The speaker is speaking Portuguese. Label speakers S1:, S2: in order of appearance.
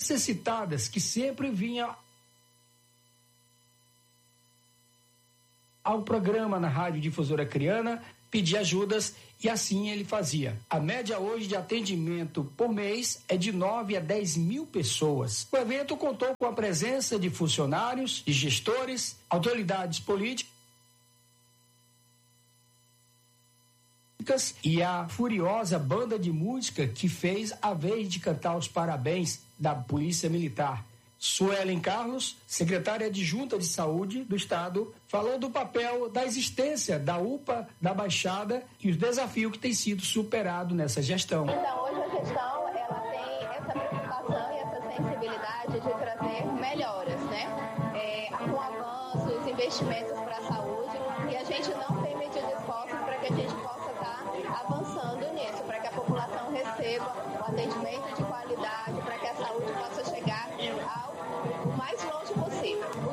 S1: necessitadas que sempre vinham ao programa na Rádio Difusora Acreana pedir ajudas, e assim ele fazia. A média hoje de atendimento por mês é de 9 a 10 mil pessoas. O evento contou com a presença de funcionários, de gestores, autoridades políticas e a furiosa banda de música que fez a vez de cantar os parabéns da Polícia Militar. Suelen Carlos, secretária adjunta de Saúde do Estado, falou do papel da existência da UPA da Baixada e os desafios que têm sido superados nessa gestão.
S2: Então, hoje a gestão ela tem essa preocupação e essa sensibilidade de trazer melhoras, né? Com avanços, investimentos para a saúde, e a gente não tem medido esforços para que a gente possa estar avançando nisso, para que a população receba o atendimento de qualidade, para que a saúde possa chegar ao mais longe possível.